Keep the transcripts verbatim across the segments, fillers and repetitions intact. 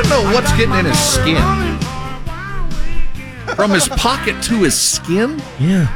don't know what's getting in his skin. From his pocket to his skin? Yeah.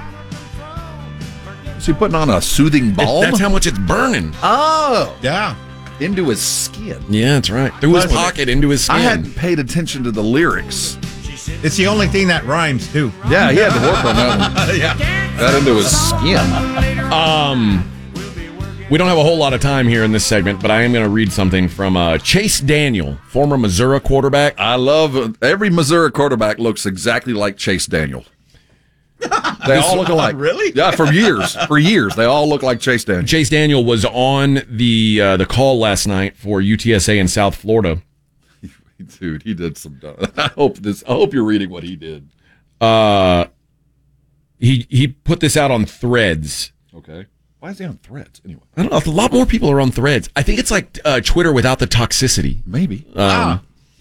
Is he putting on a soothing balm? That's how much it's burning. Oh. Yeah. Into his skin. Yeah, that's right. Through his pocket, into his skin. I hadn't paid attention to the lyrics. It's the only thing that rhymes, too. Yeah, he had to work on that one. Yeah. Got into his skin. Um, we don't have a whole lot of time here in this segment, but I am going to read something from uh, Chase Daniel, former Missouri quarterback. I love every Missouri quarterback looks exactly like Chase Daniel. They all look alike. Really? Yeah, for years. For years, they all look like Chase Daniel. Chase Daniel was on the uh, the call last night for U T S A in South Florida. Dude, he did some. I hope this. I hope you're reading what he did. Uh, he he put this out on Threads. Okay. Why is he on Threads anyway? I don't know. A lot more people are on Threads. I think it's like uh, Twitter without the toxicity. Maybe. Um, Ah.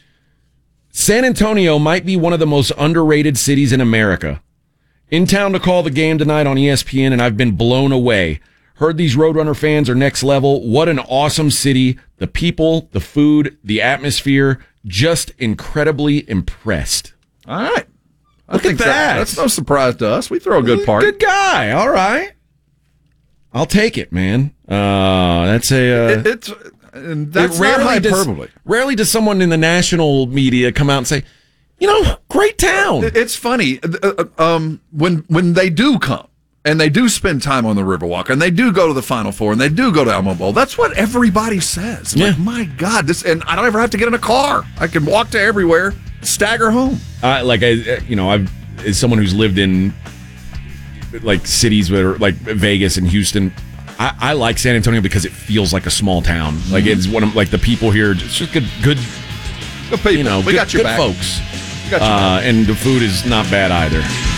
San Antonio might be one of the most underrated cities in America. In town to call the game tonight on E S P N, and I've been blown away. Heard these Roadrunner fans are next level. What an awesome city. The people, the food, the atmosphere, just incredibly impressed. All right. I Look think at that. That's no surprise to us. We throw a good party. Good guy. All right. I'll take it, man. Uh, that's a... Uh, It, it's and that's it not rarely hyperbole. Does, rarely does someone in the national media come out and say, you know, great town. It- It's funny. uh, uh, Um, when when they do come and they do spend time on the Riverwalk and they do go to the Final Four and they do go to Alamo Bowl, that's what everybody says. Yeah. Like, my God, this, and I don't ever have to get in a car. I can walk to everywhere, stagger home. I like I, you know, I've as someone who's lived in like cities where like Vegas and Houston. I, I like San Antonio because it feels like a small town. Like it's one of like the people here, it's just good, good, Good people. you know, we good, got your good back. folks. We got your Uh, back. and the food is not bad either.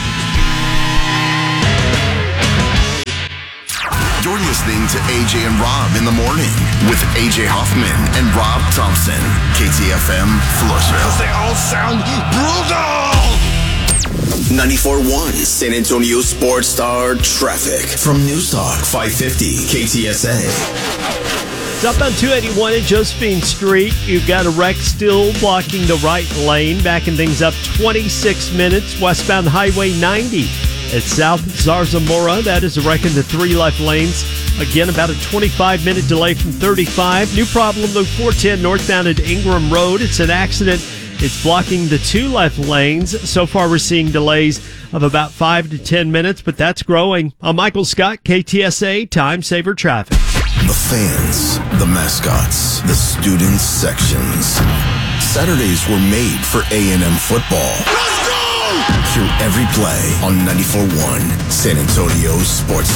You're listening to A J and Rob in the morning with A J Hoffman and Rob Thompson. K T F M, Floresville. They all sound brutal! ninety-four point one San Antonio Sports Star Traffic from News Talk five fifty K T S A. Southbound two eighty-one at Josephine Street. You've got a wreck still blocking the right lane, backing things up twenty-six minutes. Westbound Highway ninety at South Zarzamora. That is a wreck in the three left lanes. Again, about a twenty-five minute delay from thirty-five. New problem, Loop four ten northbound at Ingram Road. It's an accident. It's blocking the two left lanes. So far, we're seeing delays of about five to ten minutes, but that's growing. I'm Michael Scott, K T S A Time Saver Traffic. The fans, the mascots, the student sections. Saturdays were made for A and M football. Let's go! Hear every play on ninety-four point one San Antonio Sports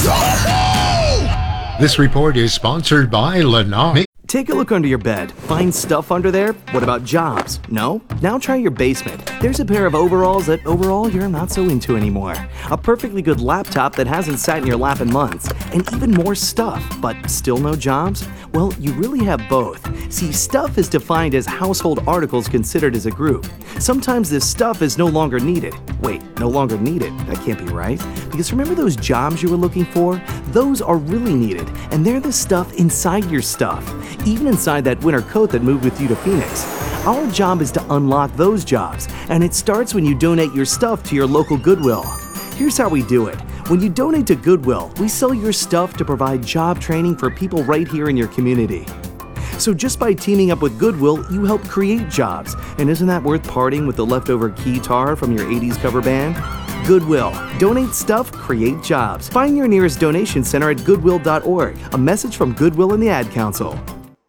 Star. This report is sponsored by Lennar. Take a look under your bed. Find stuff under there? What about jobs? No? Now try your basement. There's a pair of overalls that overall you're not so into anymore. A perfectly good laptop that hasn't sat in your lap in months. And even more stuff, but still no jobs? Well, you really have both. See, stuff is defined as household articles considered as a group. Sometimes this stuff is no longer needed. Wait, no longer needed? That can't be right. Because remember those jobs you were looking for? Those are really needed, and they're the stuff inside your stuff. Even inside that winter coat that moved with you to Phoenix. Our job is to unlock those jobs, and it starts when you donate your stuff to your local Goodwill. Here's how we do it. When you donate to Goodwill, we sell your stuff to provide job training for people right here in your community. So just by teaming up with Goodwill, you help create jobs. And isn't that worth parting with the leftover guitar from your eighties cover band? Goodwill. Donate stuff, create jobs. Find your nearest donation center at goodwill dot org. A message from Goodwill and the Ad Council.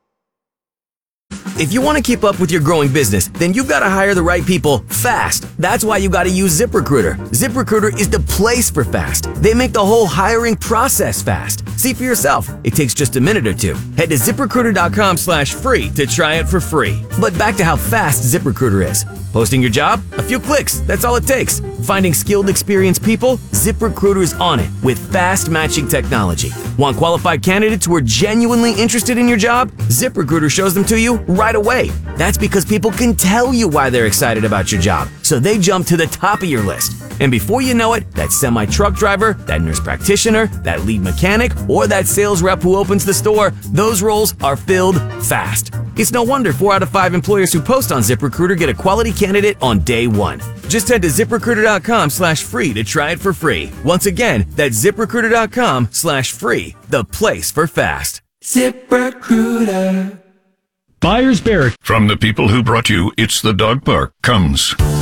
If you want to keep up with your growing business, then you've got to hire the right people fast. That's why you got to use ZipRecruiter. ZipRecruiter is the place for fast. They make the whole hiring process fast. See for yourself. It takes just a minute or two. Head to ZipRecruiter.com slash free to try it for free. But back to how fast ZipRecruiter is. Posting your job? A few clicks. That's all it takes. Finding skilled, experienced people? ZipRecruiter is on it with fast matching technology. Want qualified candidates who are genuinely interested in your job? ZipRecruiter shows them to you right away. That's because people can tell you why they're excited about your job, so they jump to the top of your list. And before you know it, that semi-truck driver, that nurse practitioner, that lead mechanic, or that sales rep who opens the store, those roles are filled fast. It's no wonder four out of five employers who post on ZipRecruiter get a quality candidate on day one. Just head to ZipRecruiter.com slash free to try it for free. Once again, that's ZipRecruiter.com slash free, the place for fast. ZipRecruiter. Buyers Barrett. From the people who brought you It's the Dog Park comes